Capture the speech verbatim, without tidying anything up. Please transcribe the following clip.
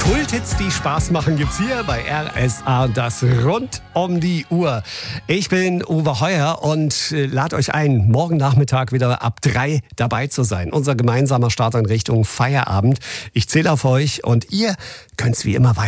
Kulthits, die Spaß machen, gibt's hier bei R S A, das rund um die Uhr. Ich bin Uwe Heuer und äh, lade euch ein, morgen Nachmittag wieder ab drei dabei zu sein. Unser gemeinsamer Start in Richtung Feierabend. Ich zähle auf euch und ihr könnt's wie immer weiter.